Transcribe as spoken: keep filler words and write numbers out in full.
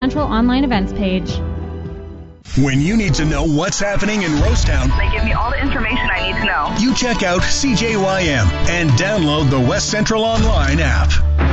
Central online events page. When you need to know what's happening in Rosetown, they give me all the information I need to know. You check out C J Y M and download the West Central Online app.